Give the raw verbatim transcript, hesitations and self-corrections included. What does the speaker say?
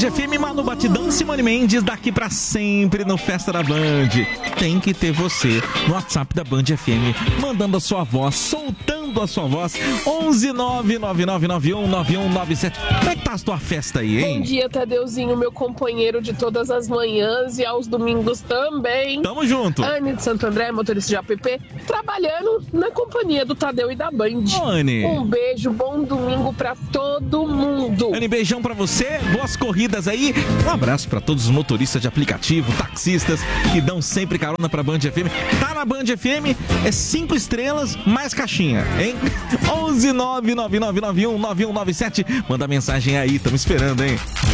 F M, Manu Batidão, Simone Mendes, daqui pra sempre no Festa da Band. Tem que ter você no WhatsApp da Band F M, mandando a sua voz, soltando a sua voz. onze nove nove nove nove um nove um nove sete. Como é que tá a tua festa aí, hein? Bom dia, Tadeuzinho, meu companheiro de todas as manhãs e aos domingos também. Tamo junto. Anne de Santo André, motorista de app, trabalhando na companhia do Tadeu e da Band. Ô, Anne. Um beijo, bom domingo pra todo mundo. Anne, beijão pra você, boas corridas aí. Um abraço pra todos os motoristas de aplicativo, taxistas que dão sempre carona pra Band F M. Tá na Band F M, é cinco estrelas mais caixinha, hein? onze nove nove nove nove um nove um nove sete. Manda mensagem aí, tamo esperando, hein?